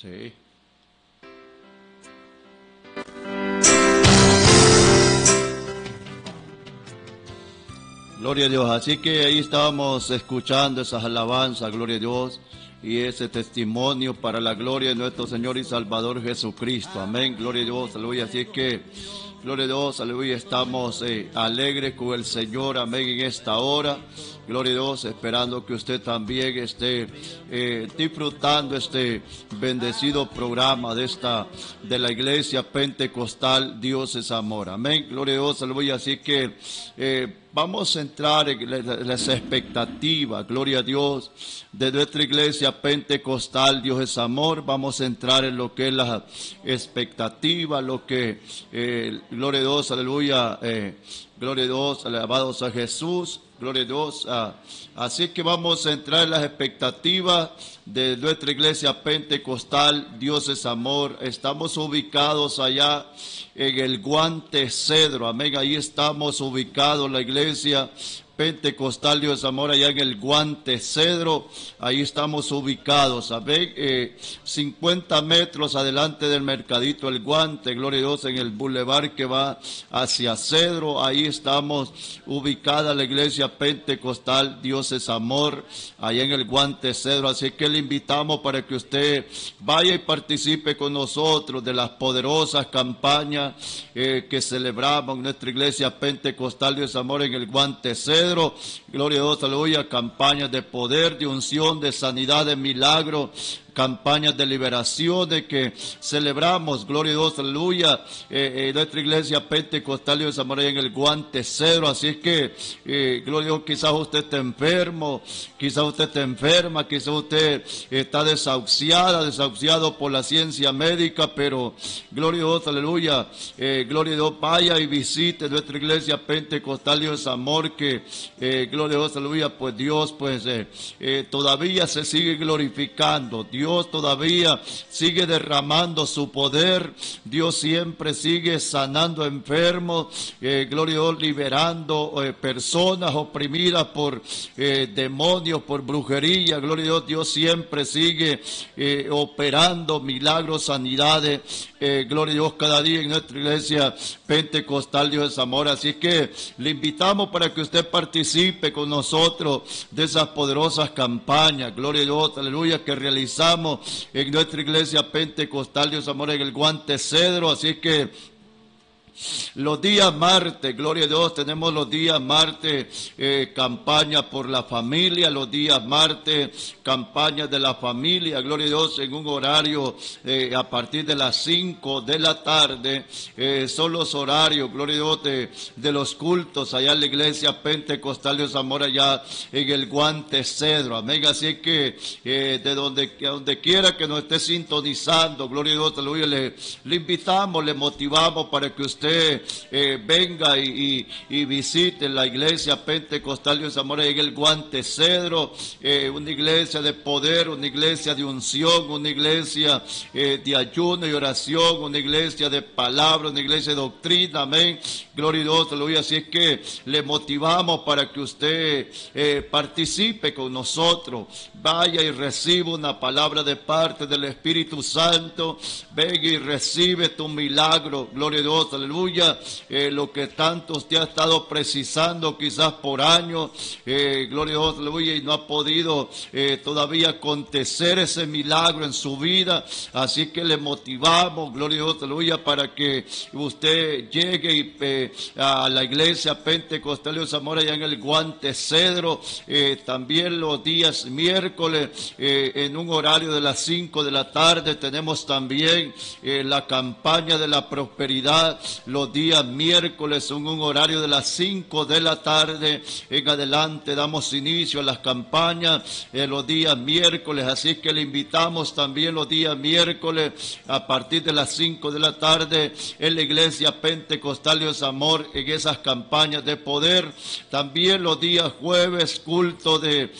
Sí. Gloria a Dios. Así que ahí estábamos escuchando esas alabanzas, gloria a Dios, y ese testimonio para la gloria de nuestro Señor y Salvador Jesucristo. Amén. Gloria a Dios. Aleluya. Así que, gloria a Dios. Aleluya. Estamos alegres con el Señor. Amén. En esta hora. Gloria a Dios, esperando que usted también esté disfrutando este bendecido programa de la Iglesia Pentecostal Dios es Amor. Amén, gloria a Dios, aleluya. Así que vamos a entrar en las expectativas, gloria a Dios, de nuestra Iglesia Pentecostal Dios es Amor. Vamos a entrar en lo que es la expectativa, lo que, gloria a Dios, aleluya, gloria a Dios, alabados a Jesús. Gloria a Dios. Así que vamos a entrar en las expectativas de nuestra Iglesia Pentecostal Dios es Amor. Estamos ubicados allá en el Guante Cedro. Amén. Ahí estamos ubicados, la Iglesia Pentecostal Dios es Amor, allá en el Guante Cedro. Ahí estamos ubicados. Amén. 50 metros adelante del mercadito El Guante. Gloria a Dios, en el bulevar que va hacia Cedro. Ahí estamos ubicada la Iglesia Pentecostal Dios es Amor, allá en el Guante Cedro. Así que le invitamos para que usted vaya y participe con nosotros de las poderosas campañas que celebramos en nuestra Iglesia Pentecostal Dios es Amor en el Guante Cedro. Gloria a Dios, aleluya, campañas de poder, de unción, de sanidad, de milagro, campañas de liberación de que celebramos, gloria a Dios, aleluya, nuestra Iglesia Pentecostal Dios es Amor en el Guante Cedro. Así es que, gloria a Dios, quizás usted está enfermo, quizás usted está enferma, quizás usted está desahuciado por la ciencia médica, pero gloria a Dios, aleluya, gloria a Dios, vaya y visite nuestra Iglesia Pentecostal Dios es Amor, que gloria a Dios, aleluya, pues Dios pues todavía se sigue glorificando, Dios todavía sigue derramando su poder, Dios siempre sigue sanando enfermos, gloria a Dios, liberando personas oprimidas por demonios, por brujería, gloria a Dios, Dios siempre sigue operando milagros, sanidades, gloria a Dios, cada día en nuestra Iglesia Pentecostal Dios es Amor. Así que le invitamos para que usted participe con nosotros de esas poderosas campañas, gloria a Dios, aleluya, que realizamos en nuestra Iglesia Pentecostal Dios es Amor en el Guante Cedro. Así que los días martes, gloria a Dios, tenemos los días martes campaña por la familia, los días martes campaña de la familia, gloria a Dios, en un horario a partir de las 5 de la tarde, son los horarios, gloria a Dios, de los cultos allá en la Iglesia Pentecostal Dios Amor, allá en el Guante Cedro, amén. Así que de donde quiera que nos esté sintonizando, gloria a Dios, aleluya, le invitamos, le motivamos para que usted venga y visite la Iglesia Pentecostal Dios Amor en el Guante Cedro, una iglesia de poder, una iglesia de unción, una iglesia de ayuno y oración, una iglesia de palabra, una iglesia de doctrina, amén, gloria a Dios, aleluya. Así es que le motivamos para que usted participe con nosotros, vaya y reciba una palabra de parte del Espíritu Santo, venga y recibe tu milagro, gloria a Dios, aleluya. Lo que tanto usted ha estado precisando quizás por años, gloria a Dios, aleluya, y no ha podido todavía acontecer ese milagro en su vida. Así que le motivamos, gloria a Dios, aleluya, para que usted llegue a la Iglesia Pentecostal Dios Amor allá en el Guante Cedro, también los días miércoles en un horario de las 5 de la tarde tenemos también la campaña de la prosperidad. Los días miércoles en un horario de las 5 de la tarde en adelante damos inicio a las campañas los días miércoles. Así que le invitamos también los días miércoles a partir de las 5 de la tarde en la Iglesia Pentecostal Dios Amor en esas campañas de poder. También los días jueves culto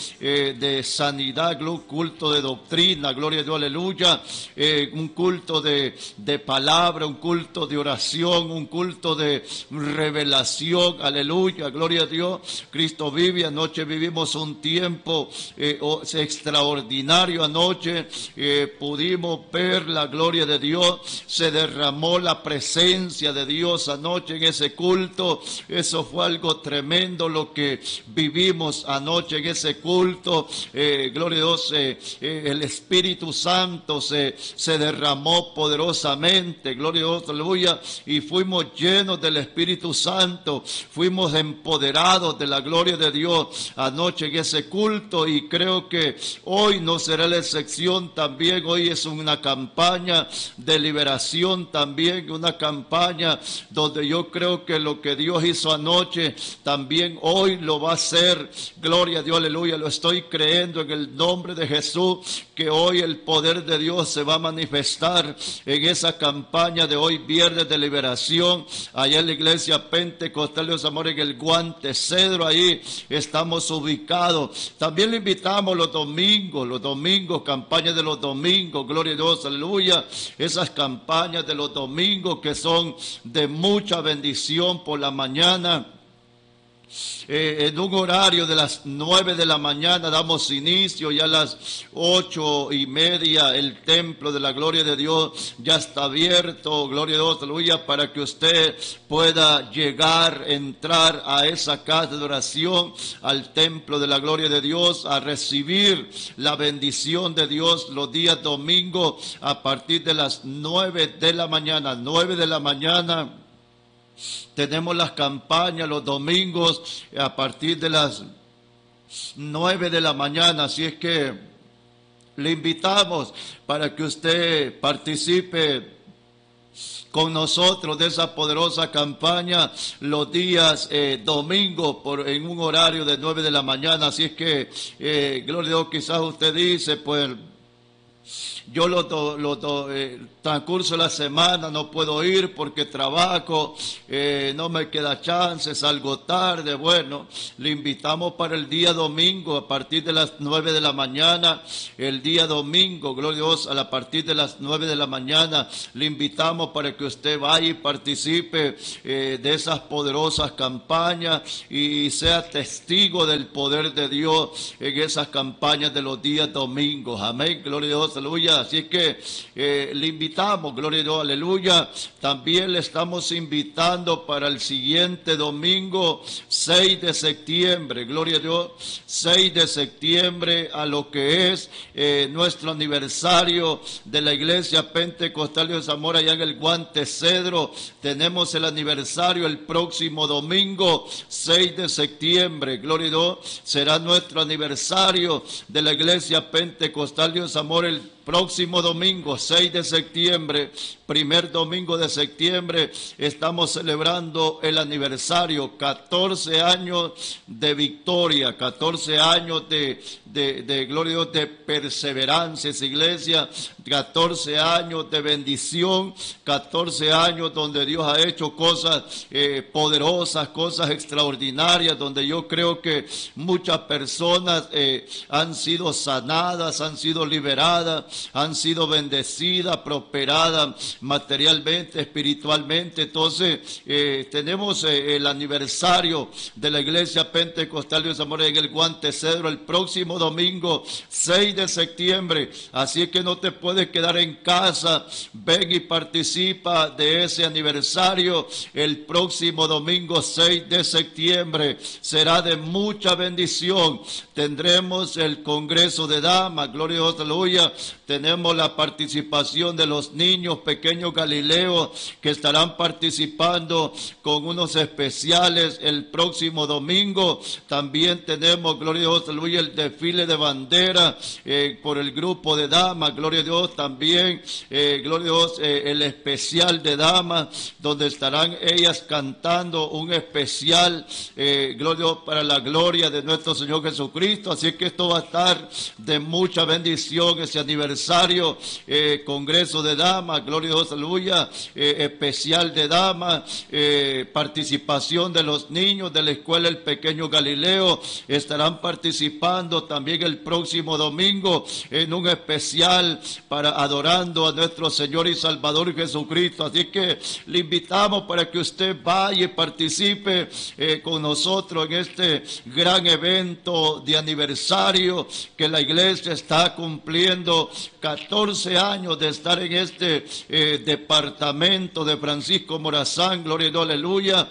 de sanidad, culto de doctrina, gloria a Dios, aleluya, un culto de palabra, un culto de oración, un culto de revelación, aleluya, gloria a Dios. Cristo vive. Anoche vivimos un tiempo extraordinario. Anoche pudimos ver la gloria de Dios, se derramó la presencia de Dios anoche en ese culto. Eso fue algo tremendo lo que vivimos anoche en ese culto. Gloria a Dios, el Espíritu Santo se derramó poderosamente, gloria a Dios, aleluya, y fuimos llenos del Espíritu Santo, fuimos empoderados de la gloria de Dios anoche en ese culto, y creo que hoy no será la excepción también. Hoy es una campaña de liberación también, una campaña donde yo creo que lo que Dios hizo anoche también hoy lo va a hacer, gloria a Dios, aleluya. Lo estoy creyendo en el nombre de Jesús, que hoy el poder de Dios se va a manifestar en esa campaña de hoy, viernes de liberación, allá en la iglesia Pentecostal de Zamora, en el Guante Cedro. Ahí estamos ubicados. También le invitamos los domingos, campañas de los domingos, gloria a Dios, aleluya. Esas campañas de los domingos que son de mucha bendición por la mañana. En un horario de las 9 de la mañana damos inicio, ya a las 8:30 el templo de la gloria de Dios ya está abierto, gloria a Dios, aleluya, para que usted pueda llegar, entrar a esa casa de oración, al templo de la gloria de Dios, a recibir la bendición de Dios los días domingos a partir de las 9 de la mañana, 9 de la mañana. Tenemos las campañas los domingos a partir de las 9 de la mañana, así es que le invitamos para que usted participe con nosotros de esa poderosa campaña los días domingos en un horario de 9 de la mañana. Así es que, gloria a Dios, quizás usted dice, pues, yo transcurso de la semana no puedo ir porque trabajo, no me queda chance, salgo tarde. Bueno, le invitamos para el día domingo a partir de las 9 de la mañana. El día domingo, gloria a Dios, a partir de las 9 de la mañana, le invitamos para que usted vaya y participe de esas poderosas campañas y sea testigo del poder de Dios en esas campañas de los días domingos. Amén, gloria a Dios, aleluya. Así es que le invitamos, gloria a Dios, aleluya. También le estamos invitando para el siguiente domingo, 6 de septiembre, gloria a Dios, 6 de septiembre, a lo que es nuestro aniversario de la iglesia Pentecostal de Zamora, allá en el Guante Cedro. Tenemos el aniversario el próximo domingo, 6 de septiembre, gloria a Dios, será nuestro aniversario de la iglesia Pentecostal de Zamora el próximo domingo, 6 de septiembre, primer domingo de septiembre, estamos celebrando el aniversario, 14 años de victoria, 14 años de gloria a Dios, de perseverancia, esa iglesia, 14 años de bendición, 14 años donde Dios ha hecho cosas poderosas, cosas extraordinarias, donde yo creo que muchas personas han sido sanadas, han sido liberadas, han sido bendecidas, prosperadas materialmente, espiritualmente. Entonces tenemos el aniversario de la iglesia Pentecostal de Zamora en el Guante Cedro el próximo domingo, 6 de septiembre. Así que no te puedes quedar en casa, ven y participa de ese aniversario el próximo domingo, 6 de septiembre. Será de mucha bendición. Tendremos el Congreso de Damas, gloria a Dios, aleluya. Tenemos la participación de los niños pequeños Galileos que estarán participando con unos especiales el próximo domingo. También tenemos, gloria a Dios, aleluya, el desfile de bandera por el grupo de damas, gloria a Dios. También, gloria a Dios, el especial de damas, donde estarán ellas cantando un especial, gloria a Dios, para la gloria de nuestro Señor Jesucristo. Así que esto va a estar de mucha bendición, ese aniversario aniversario, congreso de damas, gloria a Dios, aleluya, especial de damas, participación de los niños de la escuela El Pequeño Galileo, estarán participando también el próximo domingo en un especial para adorando a nuestro Señor y Salvador Jesucristo. Así que le invitamos para que usted vaya y participe con nosotros en este gran evento de aniversario que la iglesia está cumpliendo 14 años de estar en este departamento de Francisco Morazán, gloria a Dios, aleluya,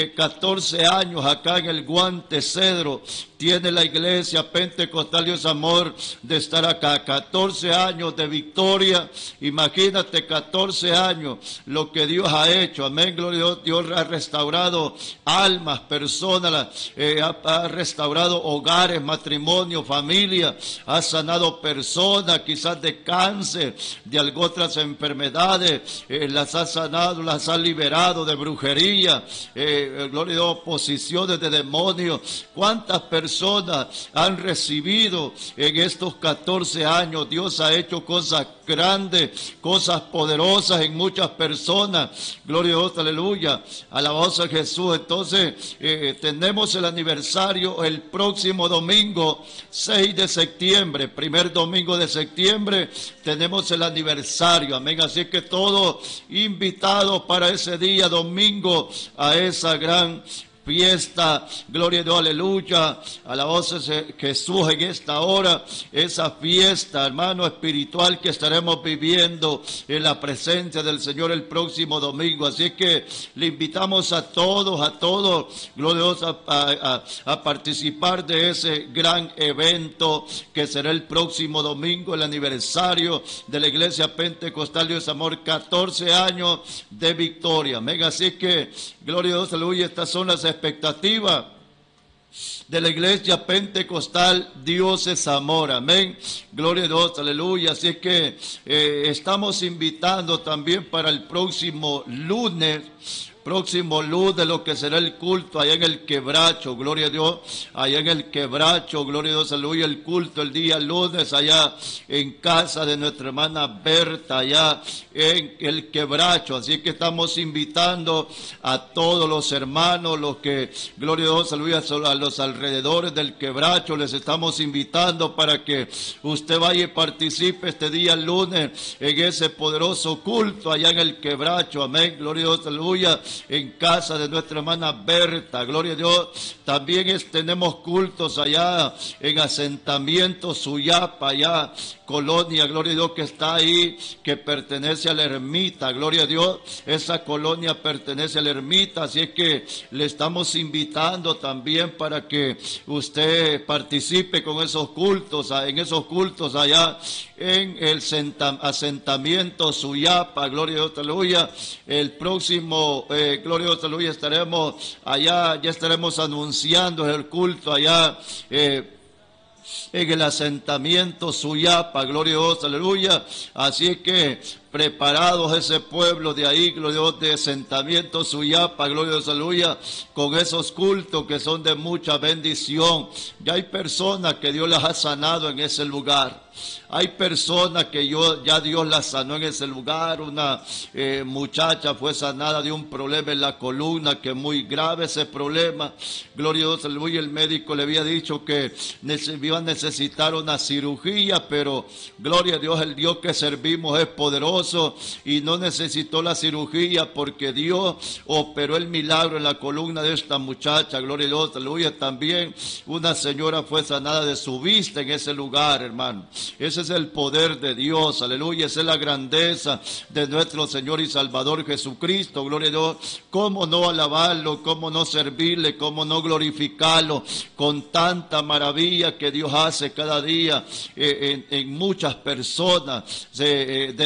14 años acá en el Guante Cedro. Tiene la iglesia Pentecostal Dios Amor de estar acá, 14 años de victoria. Imagínate 14 años lo que Dios ha hecho, amén, gloria a Dios. Dios ha restaurado almas, personas, ha restaurado hogares, matrimonio, familia, ha sanado personas quizás de cáncer, de algunas otras enfermedades, las ha sanado, las ha liberado de brujería, gloria a Dios, posiciones de demonios. ¿Cuántas personas han recibido en estos 14 años? Dios ha hecho cosas grandes, cosas poderosas en muchas personas. Gloria a Dios, aleluya, alabanza a Jesús. Entonces tenemos el aniversario el próximo domingo 6 de septiembre, primer domingo de septiembre, tenemos el aniversario, amén. Así que todos invitados para ese día domingo a esa gran fiesta, gloria a Dios, aleluya, alabanza a Jesús en esta hora, esa fiesta, hermano, espiritual que estaremos viviendo en la presencia del Señor el próximo domingo. Así que le invitamos a todos, gloria a Dios, a participar de ese gran evento que será el próximo domingo, el aniversario de la Iglesia Pentecostal Dios Amor, 14 años de victoria, amén. Así que, gloria a Dios, aleluya, estas son las expectativas de la Iglesia Pentecostal Dios es Amor, amén, gloria a Dios, aleluya. Así que estamos invitando también para el próximo lunes lo que será el culto allá en el Quebracho, gloria a Dios, allá en el Quebracho, gloria a Dios, aleluya, el culto el día lunes allá en casa de nuestra hermana Berta, allá en el Quebracho. Así que estamos invitando a todos los hermanos, los que, gloria a Dios, aleluya, a los alrededores del Quebracho, les estamos invitando para que usted vaya y participe este día lunes en ese poderoso culto allá en el Quebracho, amén, gloria a Dios, aleluya, en casa de nuestra hermana Berta, gloria a Dios. También tenemos cultos allá en asentamiento Suyapa, allá colonia, gloria a Dios, que está ahí, que pertenece a la ermita, gloria a Dios, esa colonia pertenece a la ermita. Así es que le estamos invitando también para que usted participe con esos cultos, en esos cultos allá en el asentamiento Suyapa, gloria a Dios, aleluya. El próximo, gloria a Dios, aleluya, estaremos allá, ya estaremos anunciando el culto allá en el asentamiento Suyapa, gloria a Dios, aleluya. Así es que preparados ese pueblo de ahí, gloria a Dios, de asentamiento Suyapa, gloria a Dios, aleluya, con esos cultos que son de mucha bendición. Ya hay personas que Dios las ha sanado en ese lugar. Hay personas que ya Dios las sanó en ese lugar. Una muchacha fue sanada de un problema en la columna, que es muy grave ese problema. Gloria a Dios, aleluya. El médico le había dicho que iba a necesitar una cirugía, pero gloria a Dios, el Dios que servimos es poderoso y no necesitó la cirugía porque Dios operó el milagro en la columna de esta muchacha. Gloria a Dios, aleluya. También una señora fue sanada de su vista en ese lugar, hermano. Ese es el poder de Dios, aleluya. Esa es la grandeza de nuestro Señor y Salvador Jesucristo, gloria a Dios. ¿Cómo no alabarlo? ¿Cómo no servirle? ¿Cómo no glorificarlo? Con tanta maravilla que Dios hace cada día en muchas personas. Se demuestra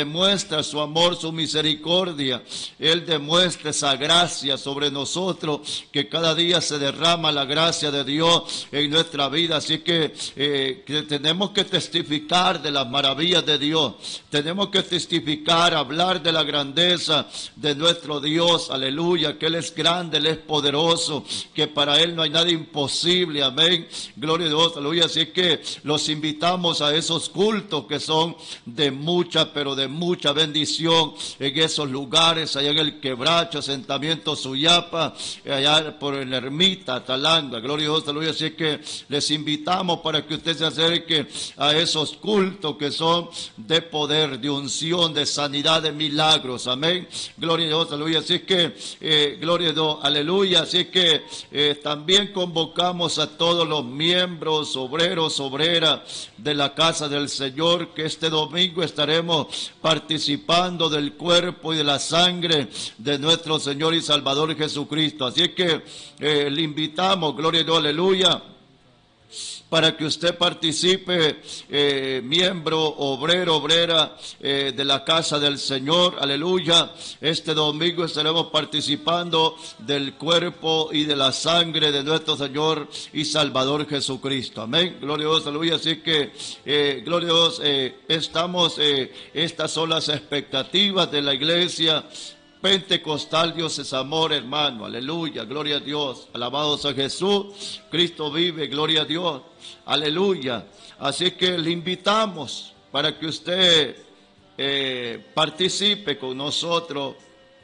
demuestra su amor, su misericordia. Él demuestra esa gracia sobre nosotros, que cada día se derrama la gracia de Dios en nuestra vida. Así que tenemos que testificar de las maravillas de Dios. Tenemos que testificar, hablar de la grandeza de nuestro Dios. Aleluya, que Él es grande, Él es poderoso, que para Él no hay nada imposible. Amén. Gloria a Dios. Aleluya. Así que los invitamos a esos cultos que son de mucha, pero de mucha bendición en esos lugares, allá en el Quebracho, asentamiento Suyapa, allá por la ermita Talanga. Gloria a Dios. Aleluya. Así que les invitamos para que usted se acerque a esos cultos que son de poder, de unción, de sanidad, de milagros. Amén. Gloria a Dios. Aleluya. Así que, gloria a Dios. Aleluya. Así que también convocamos a todos los miembros, obreros, obreras de la casa del Señor, que este domingo estaremos participando del cuerpo y de la sangre de nuestro Señor y Salvador Jesucristo. Así que le invitamos, gloria a Dios, aleluya, para que usted participe, miembro, obrero, obrera de la casa del Señor, aleluya. Este domingo estaremos participando del cuerpo y de la sangre de nuestro Señor y Salvador Jesucristo, amén, gloria a Dios, aleluya. Así que, gloria a Dios, estas son las expectativas de la iglesia Pentecostal. Dios es amor, hermano, aleluya, gloria a Dios, alabados a Jesús, Cristo vive, gloria a Dios, aleluya. Así que le invitamos para que usted participe con nosotros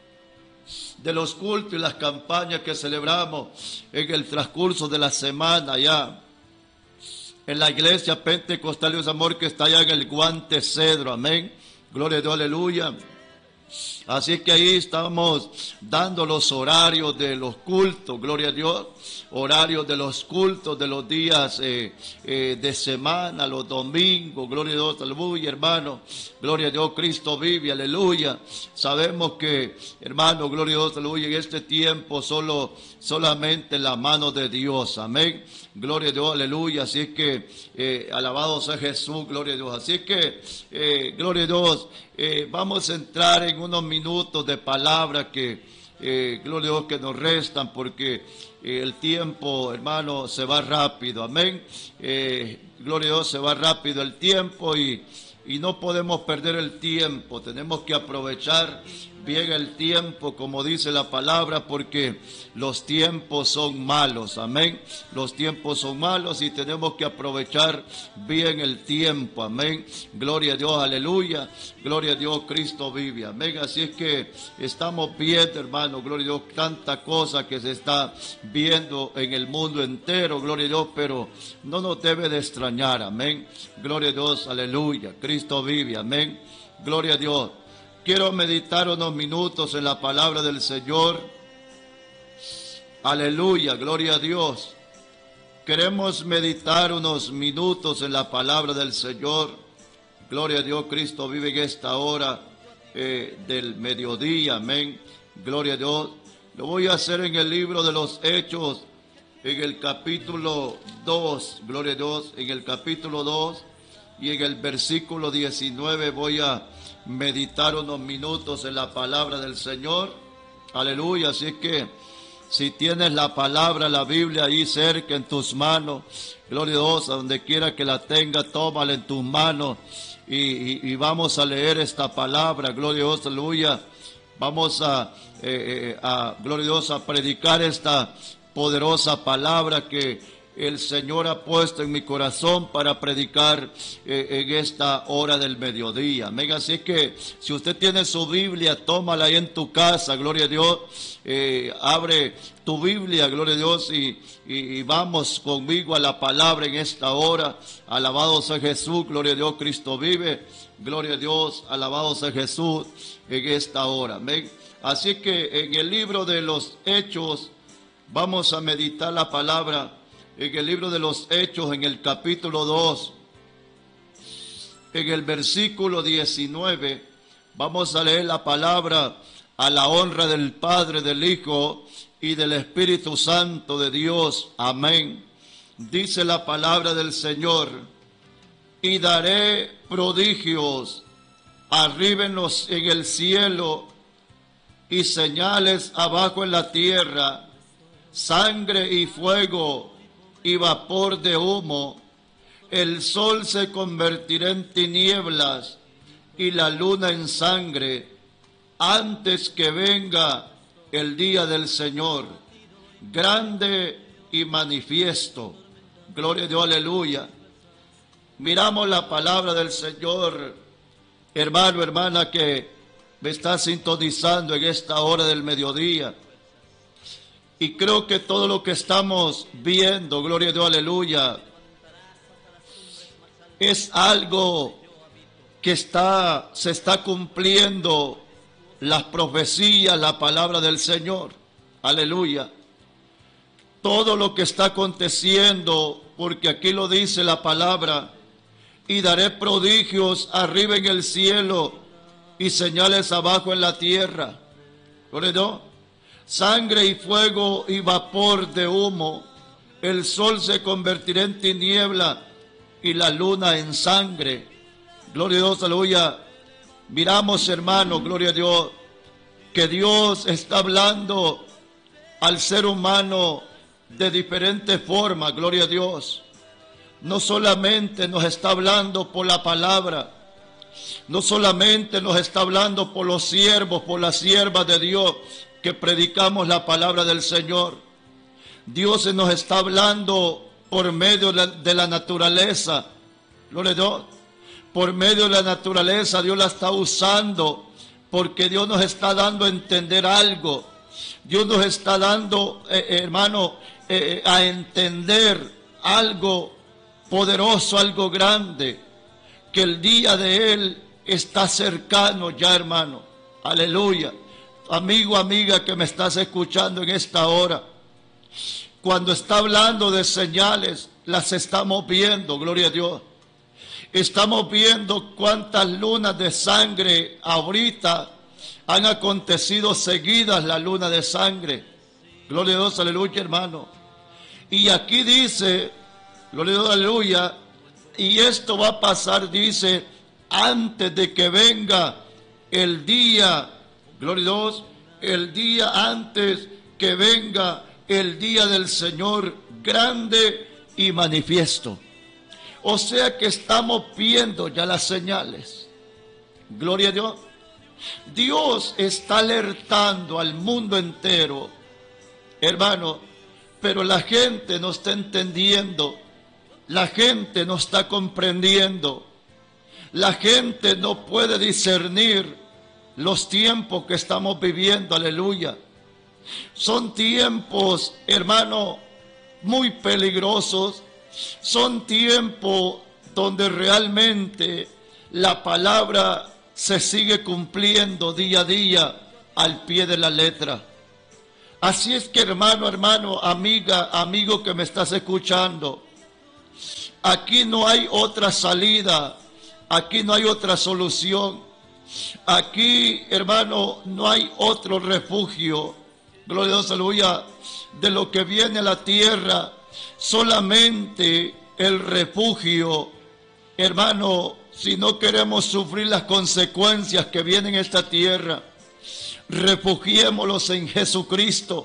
de los cultos y las campañas que celebramos en el transcurso de la semana ya en la iglesia Pentecostal Dios amor, que está allá en el Guante Cedro, amén, gloria a Dios, aleluya. Así que ahí estamos dando los horarios de los cultos, gloria a Dios, horarios de los cultos de los días de semana, los domingos, gloria a Dios, aleluya, hermano, gloria a Dios, Cristo vive, aleluya. Sabemos que, hermano, gloria a Dios, aleluya, en este tiempo solamente la mano de Dios, amén, gloria a Dios, aleluya. Así que, alabados a Jesús, gloria a Dios. Así que, gloria a Dios, vamos a entrar en unos minutos de palabra que, gloria a Dios, que nos restan, porque el tiempo, hermano, se va rápido, amén. Gloria a Dios, se va rápido el tiempo y no podemos perder el tiempo. Tenemos que aprovechar bien el tiempo, como dice la palabra, porque los tiempos son malos, amén. Los tiempos son malos y tenemos que aprovechar bien el tiempo, amén. Gloria a Dios, aleluya. Gloria a Dios, Cristo vive, amén. Así es que estamos viendo, hermano, gloria a Dios, tanta cosa que se está viendo en el mundo entero, gloria a Dios, pero no nos debe de extrañar, amén. Gloria a Dios, aleluya. Cristo vive, amén. Gloria a Dios. Quiero meditar unos minutos en la palabra del Señor. Aleluya, gloria a Dios. Queremos meditar unos minutos en la palabra del Señor. Gloria a Dios, Cristo vive en esta hora del mediodía, amén. Gloria a Dios. Lo voy a hacer en el libro de los Hechos, en el capítulo 2, gloria a Dios, en el capítulo 2 y en el versículo 19 voy a meditar unos minutos en la palabra del Señor, aleluya. Así que si tienes la palabra, la Biblia ahí cerca en tus manos, gloria a Dios, a donde quiera que la tenga, tómala en tus manos y vamos a leer esta palabra, gloria a Dios, aleluya. Vamos a gloria a Dios, a predicar esta poderosa palabra que el Señor ha puesto en mi corazón para predicar en esta hora del mediodía. Amén. Así que si usted tiene su Biblia, tómala ahí en tu casa, gloria a Dios. Abre tu Biblia, gloria a Dios, y vamos conmigo a la palabra en esta hora. Alabados a Jesús, gloria a Dios, Cristo vive. Gloria a Dios, alabados a Jesús en esta hora. Amén. Así que en el libro de los Hechos vamos a meditar la palabra. En el libro de los Hechos, en el capítulo 2, en el versículo 19, vamos a leer la palabra: a la honra del Padre, del Hijo y del Espíritu Santo de Dios. Amén. Dice la palabra del Señor: y daré prodigios arriba en el cielo y señales abajo en la tierra, sangre y fuego y vapor de humo. El sol se convertirá en tinieblas y la luna en sangre, antes que venga el día del Señor, grande y manifiesto. Gloria a Dios, aleluya. Miramos la palabra del Señor, hermano, hermana, que me está sintonizando en esta hora del mediodía. Y creo que todo lo que estamos viendo, gloria a Dios, aleluya, es algo que se está cumpliendo las profecías, la palabra del Señor. Aleluya. Todo lo que está aconteciendo, porque aquí lo dice la palabra, y daré prodigios arriba en el cielo y señales abajo en la tierra. Gloria a Dios. Sangre y fuego y vapor de humo. El sol se convertirá en tiniebla y la luna en sangre. Gloria a Dios, aleluya. Miramos, hermanos, gloria a Dios, que Dios está hablando al ser humano de diferentes formas, gloria a Dios. No solamente nos está hablando por la palabra, no solamente nos está hablando por los siervos, por las siervas de Dios que predicamos la palabra del Señor. Dios se nos está hablando por medio de la naturaleza, gloria a Dios. Por medio de la naturaleza Dios la está usando, porque Dios nos está dando a entender algo. Dios nos está dando, hermano, a entender algo poderoso, algo grande, que el día de Él está cercano ya, hermano. Aleluya. Amigo, amiga que me estás escuchando en esta hora, cuando está hablando de señales, las estamos viendo, gloria a Dios. Estamos viendo cuántas lunas de sangre ahorita han acontecido seguidas, la luna de sangre. Gloria a Dios, aleluya, hermano. Y aquí dice, gloria a Dios, aleluya, y esto va a pasar, dice, antes de que venga el día, gloria a Dios, el día antes que venga el día del Señor grande y manifiesto. O sea que estamos viendo ya las señales. Gloria a Dios. Dios está alertando al mundo entero, hermano, pero la gente no está entendiendo, la gente no está comprendiendo, la gente no puede discernir los tiempos que estamos viviendo, aleluya. Son tiempos, hermano, muy peligrosos. Son tiempos donde realmente la palabra se sigue cumpliendo día a día al pie de la letra. Así es que, hermano, amiga, amigo que me estás escuchando, aquí no hay otra salida, aquí no hay otra solución, aquí, hermano, no hay otro refugio. Gloria a Dios, aleluya, de lo que viene a la tierra. Solamente el refugio, hermano, si no queremos sufrir las consecuencias que vienen a esta tierra, refugiémonos en Jesucristo.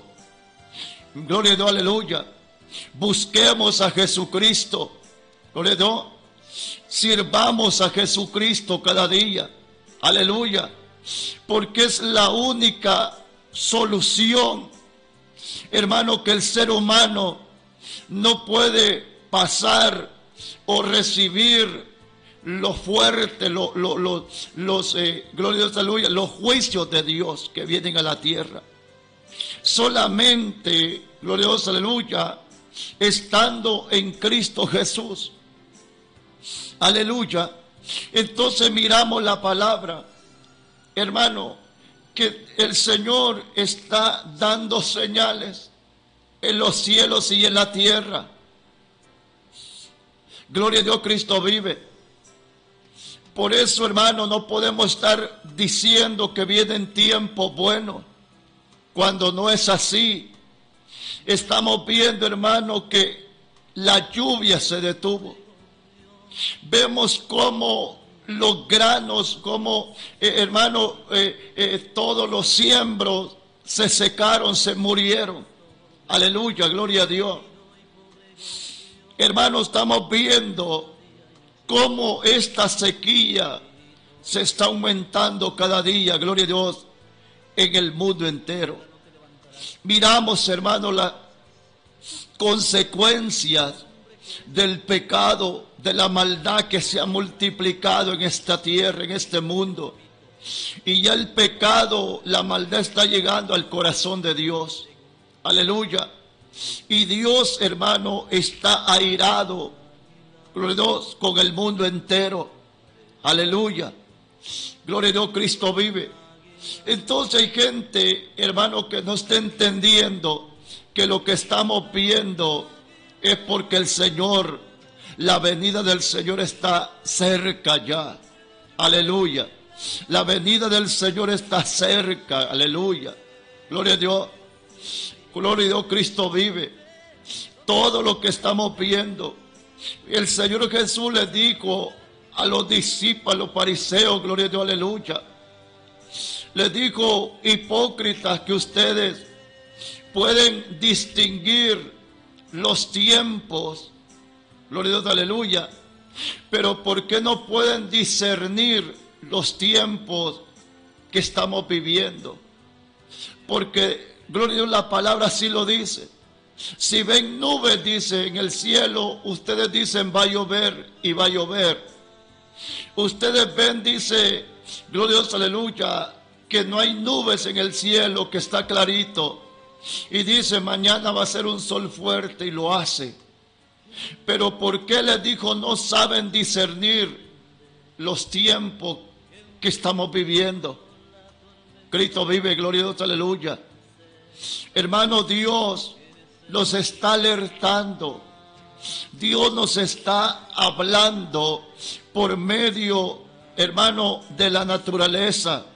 Gloria a Dios, aleluya. Busquemos a Jesucristo. Gloria a Dios. Sirvamos a Jesucristo cada día. Aleluya. Porque es la única solución, hermano, que el ser humano no puede pasar o recibir lo fuerte, gloria a Dios, aleluya, los juicios de Dios que vienen a la tierra. Solamente, gloria a Dios, aleluya, estando en Cristo Jesús. Aleluya. Entonces miramos la palabra, hermano, que el Señor está dando señales en los cielos y en la tierra. Gloria a Dios, Cristo vive. Por eso, hermano, no podemos estar diciendo que vienen tiempos buenos cuando no es así. Estamos viendo, hermano, que la lluvia se detuvo. Vemos cómo los granos, como hermano, todos los siembros se secaron, se murieron. Aleluya, gloria a Dios. Hermano, estamos viendo cómo esta sequía se está aumentando cada día, gloria a Dios, en el mundo entero. Miramos, hermano, las consecuencias del pecado, de la maldad que se ha multiplicado en esta tierra, en este mundo. Y ya el pecado, la maldad está llegando al corazón de Dios. Aleluya. Y Dios, hermano, está airado, gloria a Dios, con el mundo entero. Aleluya. Gloria a Dios, Cristo vive. Entonces hay gente, hermano, que no está entendiendo que lo que estamos viendo es porque el Señor, la venida del Señor está cerca ya. Aleluya. La venida del Señor está cerca. Aleluya. Gloria a Dios. Gloria a Dios, Cristo vive. Todo lo que estamos viendo. El Señor Jesús le dijo a los discípulos, a los fariseos, gloria a Dios, aleluya. Les dijo, hipócritas, que ustedes pueden distinguir los tiempos, gloria a Dios, aleluya, pero ¿por qué no pueden discernir los tiempos que estamos viviendo? Porque, gloria a Dios, la palabra así lo dice. Si ven nubes, dice, en el cielo, ustedes dicen va a llover y va a llover. Ustedes ven, dice, gloria a Dios, aleluya, que no hay nubes en el cielo, que está clarito. Y dice, mañana va a ser un sol fuerte, y lo hace. Pero ¿por qué les dijo no saben discernir los tiempos que estamos viviendo? Cristo vive, gloria a Dios, aleluya. Hermano, Dios nos está alertando. Dios nos está hablando por medio, hermano, de la naturaleza,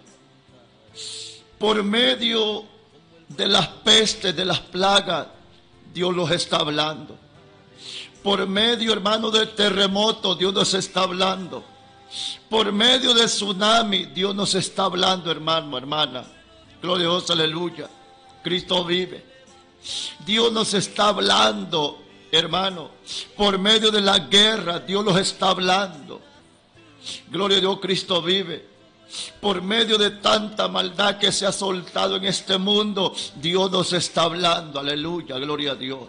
por medio de las pestes, de las plagas. Dios nos está hablando. Por medio, hermano, del terremoto, Dios nos está hablando. Por medio de tsunami, Dios nos está hablando, hermano, hermana. Gloria a Dios, aleluya. Cristo vive. Dios nos está hablando, hermano. Por medio de la guerra, Dios nos está hablando. Gloria a Dios, Cristo vive. Por medio de tanta maldad que se ha soltado en este mundo, Dios nos está hablando. Aleluya, gloria a Dios.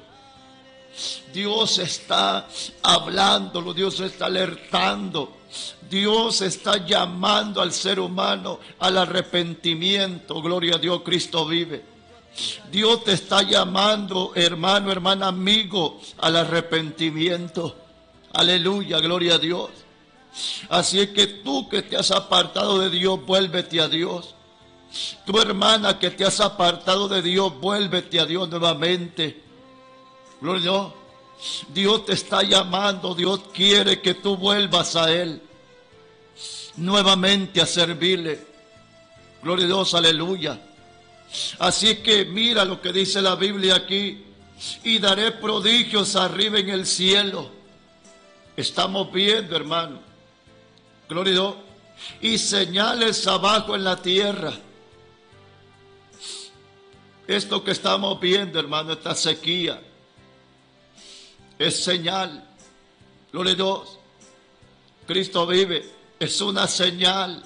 Dios está hablándolo, Dios está alertando. Dios está llamando al ser humano al arrepentimiento. Gloria a Dios, Cristo vive. Dios te está llamando, hermano, hermana, amigo, al arrepentimiento. Aleluya, gloria a Dios. Así es que tú que te has apartado de Dios, vuélvete a Dios. Tu hermana que te has apartado de Dios, vuélvete a Dios nuevamente. Gloria a Dios. Dios te está llamando, Dios quiere que tú vuelvas a Él nuevamente a servirle. Gloria a Dios, aleluya. Así que mira lo que dice la Biblia aquí. Y daré prodigios arriba en el cielo. Estamos viendo, hermano. Gloria a Dios. Y señales abajo en la tierra. Esto que estamos viendo, hermano, esta sequía, es señal. Gloria a Dios. Cristo vive. Es una señal.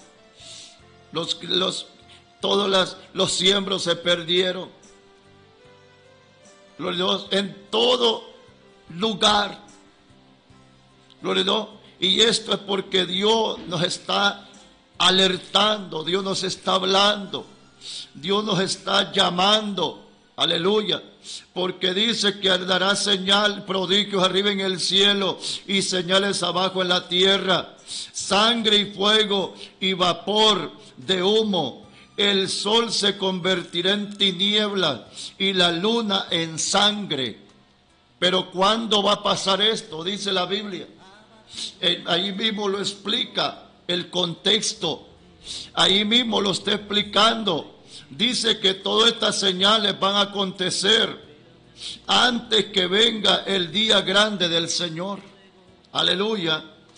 Todos los siembros se perdieron. Gloria a Dios. En todo lugar. Gloria a Dios. Y esto es porque Dios nos está alertando. Dios nos está hablando. Dios nos está llamando. Aleluya. Porque dice que dará señal, prodigios arriba en el cielo y señales abajo en la tierra. Sangre y fuego y vapor de humo. El sol se convertirá en tinieblas y la luna en sangre. Pero ¿cuándo va a pasar esto? Dice la Biblia. Ahí mismo lo explica el contexto. Ahí mismo lo está explicando. Dice que todas estas señales van a acontecer antes que venga el día grande del Señor. Aleluya.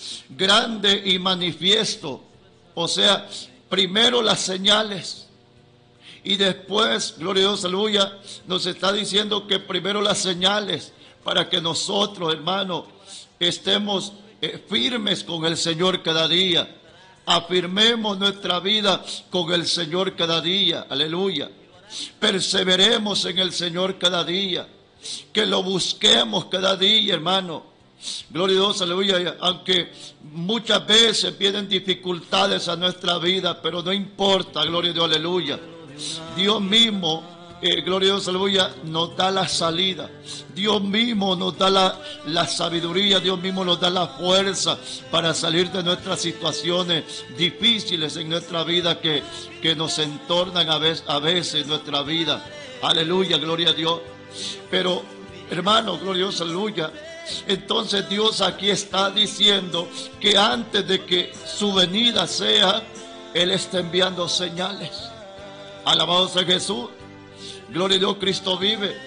grande y manifiesto. O sea, primero las señales. Y después, gloria a Dios, aleluya, nos está diciendo que primero las señales para que nosotros, hermanos, estemos firmes con el Señor cada día. Afirmemos nuestra vida con el Señor cada día. Aleluya. Perseveremos en el Señor cada día. Que lo busquemos cada día, hermano. Gloria a Dios, aleluya. Aunque muchas veces vienen dificultades a nuestra vida, pero no importa, gloria a Dios, aleluya. Dios mismo, gloria a Dios, aleluya, nos da la salida. Dios mismo nos da la sabiduría. Dios mismo nos da la fuerza para salir de nuestras situaciones difíciles en nuestra vida que nos entornan a veces en nuestra vida. Aleluya, gloria a Dios. Pero, hermano, gloria a Dios, aleluya. Entonces Dios aquí está diciendo que antes de que su venida sea, Él está enviando señales. Alabado sea Jesús. Gloria a Dios, Cristo vive.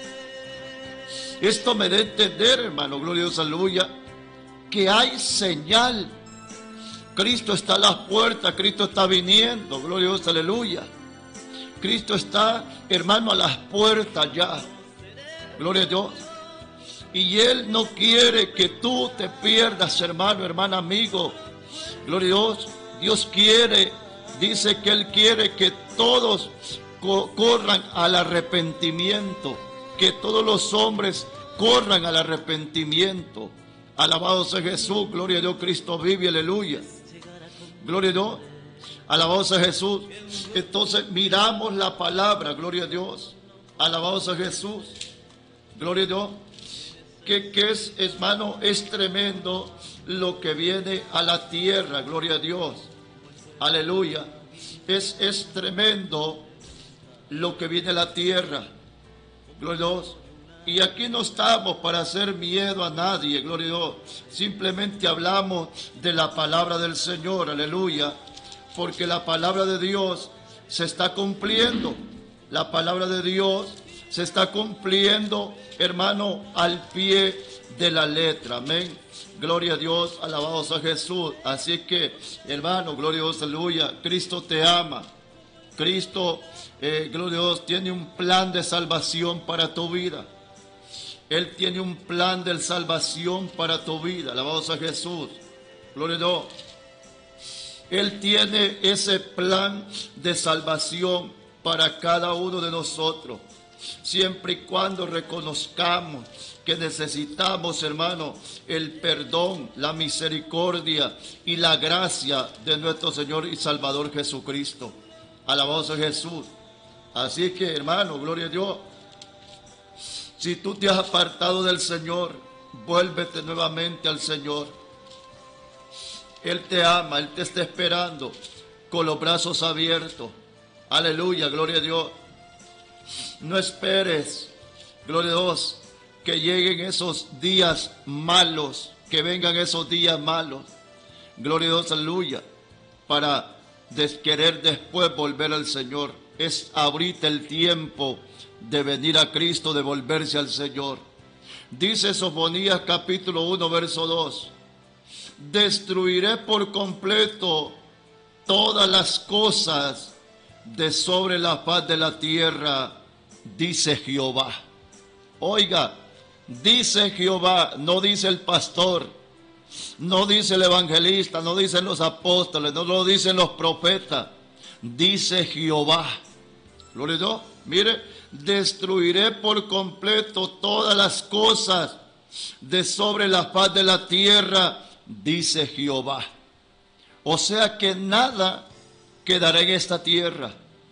Esto me da a entender, hermano, gloria a Dios, aleluya, que hay señal. Cristo está a las puertas, Cristo está viniendo, gloria a Dios, aleluya. Cristo está, hermano, a las puertas ya. Gloria a Dios. Y Él no quiere que tú te pierdas, hermano, hermana, amigo. Gloria a Dios. Dios quiere, dice que Él quiere que todos corran al arrepentimiento. Que todos los hombres corran al arrepentimiento. Alabado sea Jesús. Gloria a Dios, Cristo vive, aleluya. Gloria a Dios. Alabado sea Jesús. Entonces miramos la palabra, gloria a Dios. Alabado sea Jesús. Gloria a Dios. Que es, hermano, es tremendo lo que viene a la tierra, gloria a Dios. Aleluya. Es tremendo lo que viene a la tierra. Gloria a Dios. Y aquí no estamos para hacer miedo a nadie, gloria a Dios. Simplemente hablamos de la palabra del Señor, aleluya. Porque la palabra de Dios se está cumpliendo. La palabra de Dios se está cumpliendo, hermano, al pie de la letra. Amén. Gloria a Dios, alabado sea Jesús. Así que, hermano, gloria a Dios, aleluya. Cristo te ama. Cristo, gloria a Dios, tiene un plan de salvación para tu vida. Él tiene un plan de salvación para tu vida. Alabado sea Jesús. Gloria a Dios. Él tiene ese plan de salvación para cada uno de nosotros. Siempre y cuando reconozcamos que necesitamos, hermano, el perdón, la misericordia y la gracia de nuestro Señor y Salvador Jesucristo. Alabado sea Jesús. Así que, hermano, gloria a Dios. Si tú te has apartado del Señor, vuélvete nuevamente al Señor. Él te ama, Él te está esperando con los brazos abiertos. Aleluya, gloria a Dios. No esperes, gloria a Dios, que lleguen esos días malos, que vengan esos días malos. Gloria a Dios, aleluya, para querer después volver al Señor. Es ahorita el tiempo de venir a Cristo, de volverse al Señor. Dice Sofonías capítulo 1, verso 2. Destruiré por completo todas las cosas de sobre la faz de la tierra, dice Jehová. Oiga, dice Jehová, no dice el pastor, no dice el evangelista, no dicen los apóstoles, no lo dicen los profetas, dice Jehová. Gloria a Dios. Mire, destruiré por completo todas las cosas de sobre la faz de la tierra, dice Jehová. O sea que nada quedará en esta tierra.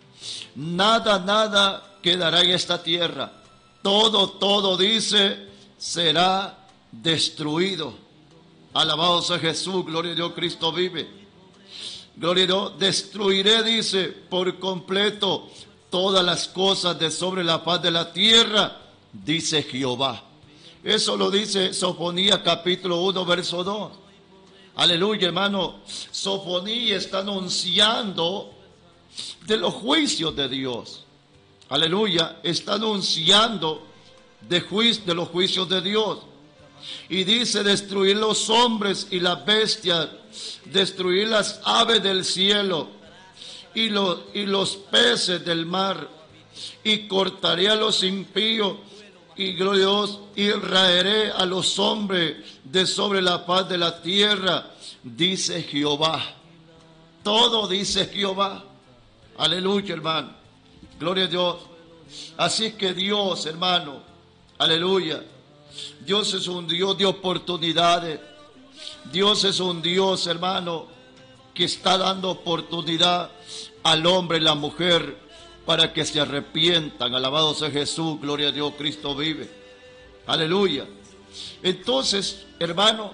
Nada quedará en esta tierra. Todo, dice, será destruido. Alabado sea Jesús, gloria a Dios, Cristo vive. Gloria a Dios, destruiré, dice, por completo todas las cosas de sobre la faz de la tierra, dice Jehová. Eso lo dice Sofonías capítulo 1, verso 2. Aleluya, hermano. Sofonías está anunciando de los juicios de Dios. Aleluya, está anunciando de los juicios de Dios. Y dice destruir los hombres y las bestias, destruir las aves del cielo y los peces del mar, y cortaré a los impíos, y gloria a Dios, y raeré a los hombres de sobre la faz de la tierra, dice Jehová. Todo dice Jehová. Aleluya, hermano. Gloria a Dios. Así que Dios, hermano, aleluya. Dios es un Dios de oportunidades. Dios es un Dios, hermano, que está dando oportunidad al hombre y la mujer para que se arrepientan. Alabado sea Jesús, gloria a Dios, Cristo vive. Aleluya. Entonces, hermano,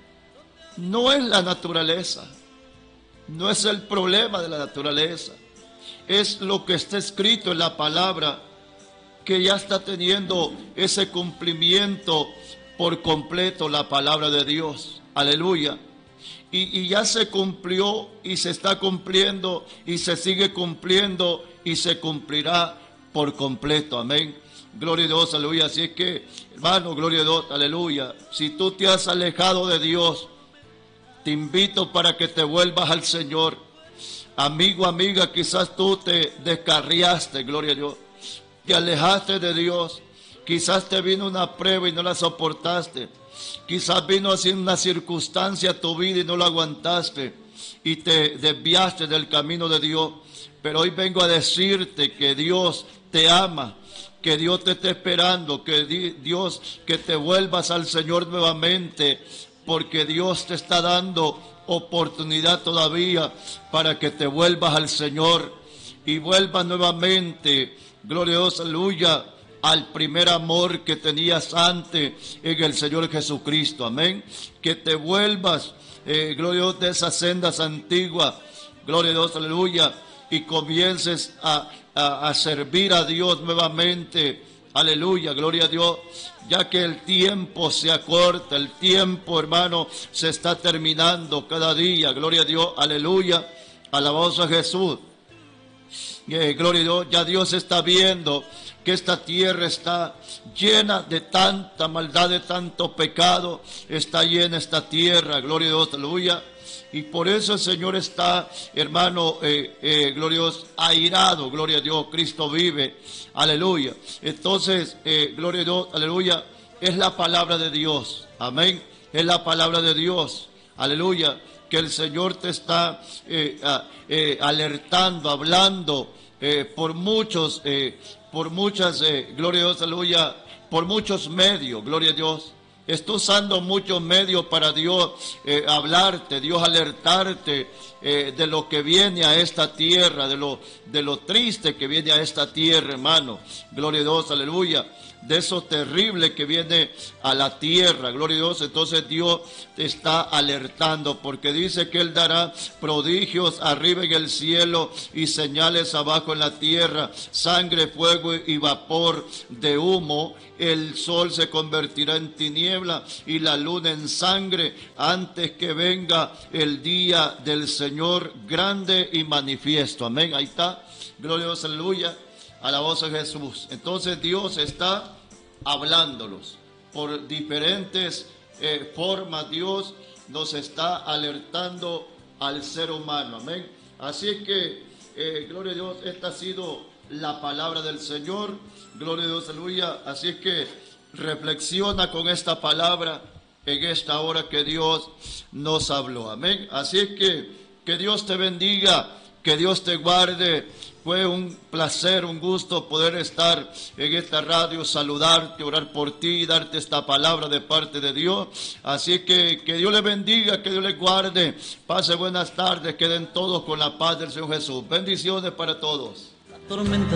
no es la naturaleza, no es el problema de la naturaleza, es lo que está escrito en la palabra, que ya está teniendo ese cumplimiento por completo la palabra de Dios. Aleluya. Y ya se cumplió y se está cumpliendo y se sigue cumpliendo y se cumplirá por completo. Amén. Gloria a Dios, aleluya. Así es que, hermano, gloria a Dios, aleluya. Si tú te has alejado de Dios, te invito para que te vuelvas al Señor. Amigo, amiga, quizás tú te descarriaste, gloria a Dios. Te alejaste de Dios. Quizás te vino una prueba y no la soportaste. Quizás vino así una circunstancia a tu vida y no la aguantaste y te desviaste del camino de Dios. Pero hoy vengo a decirte que Dios te ama, que Dios te está esperando, que Dios, que te vuelvas al Señor nuevamente, porque Dios te está dando oportunidad todavía para que te vuelvas al Señor y vuelvas nuevamente, gloria a Dios, aleluya, al primer amor que tenías antes en el Señor Jesucristo. Amén. Que te vuelvas, gloria a Dios, de esas sendas antiguas, gloria a Dios, aleluya, y comiences a servir a Dios nuevamente. Aleluya, gloria a Dios, ya que el tiempo se acorta, el tiempo, hermano, se está terminando cada día. Gloria a Dios, aleluya, alabado a Jesús. Gloria a Dios, ya Dios está viendo que esta tierra está llena de tanta maldad, de tanto pecado, está llena esta tierra, gloria a Dios, aleluya. Y por eso el Señor está, hermano, gloria a Dios, airado, gloria a Dios, Cristo vive, aleluya. Entonces, gloria a Dios, aleluya, es la palabra de Dios, amén, es la palabra de Dios, aleluya, que el Señor te está alertando, hablando por muchas, gloria a Dios, aleluya, por muchos medios, gloria a Dios. Está usando muchos medios para Dios hablarte, Dios alertarte de lo que viene a esta tierra, de lo triste que viene a esta tierra, hermano. Gloria a Dios, aleluya. De eso terrible que viene a la tierra, gloria a Dios. Entonces Dios te está alertando, porque dice que Él dará prodigios arriba en el cielo y señales abajo en la tierra, sangre, fuego y vapor de humo. El sol se convertirá en tiniebla y la luna en sangre antes que venga el día del Señor grande y manifiesto. Amén, ahí está, gloria a Dios, aleluya. A la voz de Jesús. Entonces Dios está hablándolos por diferentes formas. Dios nos está alertando al ser humano. Amén. Así que, gloria a Dios, esta ha sido la palabra del Señor. Gloria a Dios, aleluya. Así que reflexiona con esta palabra en esta hora que Dios nos habló. Amén. Así que Dios te bendiga, que Dios te guarde. Fue un placer, un gusto poder estar en esta radio, saludarte, orar por ti y darte esta palabra de parte de Dios. Así que Dios les bendiga, que Dios les guarde. Pase buenas tardes, queden todos con la paz del Señor Jesús. Bendiciones para todos.